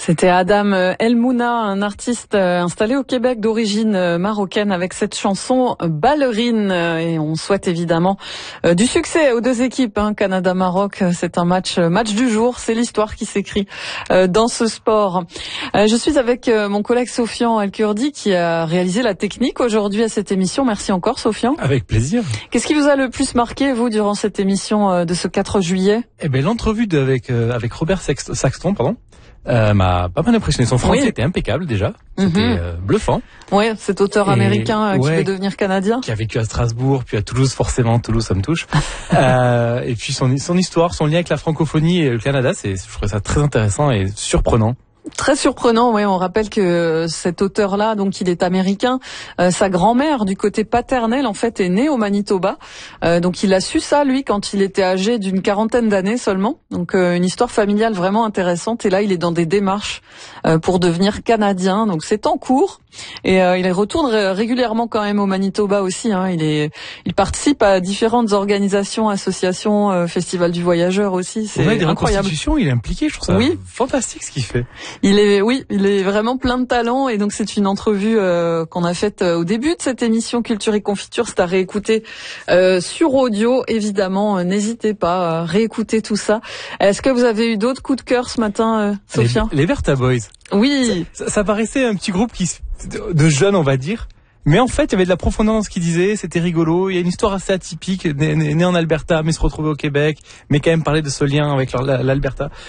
C'était Adam Elmouna, un artiste installé au Québec d'origine marocaine avec cette chanson Ballerine. Et on souhaite évidemment du succès aux deux équipes, Canada-Maroc. C'est un match du jour, c'est l'histoire qui s'écrit dans ce sport. Je suis avec mon collègue Sofian El-Kurdi qui a réalisé la technique aujourd'hui à cette émission. Merci encore Sofian. Avec plaisir. Qu'est-ce qui vous a le plus marqué, vous, durant cette émission de ce 4 juillet ? L'entrevue avec Robert Saxton, m'a pas mal impressionné. Son français était impeccable déjà. C'était bluffant. Ouais, cet auteur américain qui veut devenir canadien. Qui a vécu à Strasbourg, puis à Toulouse, forcément. Toulouse, ça me touche. Et puis son histoire, son lien avec la francophonie et le Canada, je trouvais ça très intéressant et surprenant. Très surprenant, oui. On rappelle que cet auteur-là, donc il est américain. Sa grand-mère, du côté paternel, en fait, est née au Manitoba. Donc il a su ça, lui, quand il était âgé d'une 40aine d'années seulement. Donc une histoire familiale vraiment intéressante. Et là, il est dans des démarches pour devenir canadien. Donc c'est en cours. Et il retourne régulièrement quand même au Manitoba aussi. Il participe à différentes organisations, associations, Festival du Voyageur aussi. C'est incroyable. Il est impliqué. Je trouve ça fantastique ce qu'il fait. Il est vraiment plein de talent et donc c'est une entrevue qu'on a faite au début de cette émission Culture et Confiture. C'est à réécouter sur audio, évidemment. N'hésitez pas à réécouter tout ça. Est-ce que vous avez eu d'autres coups de cœur ce matin, Sophia ? Les Verta Boys. Oui. Ça paraissait un petit groupe de jeunes, on va dire. Mais en fait, il y avait de la profondeur dans ce qu'il disait, c'était rigolo. Il y a une histoire assez atypique, né en Alberta, mais se retrouver au Québec, mais quand même parler de ce lien avec l'Alberta.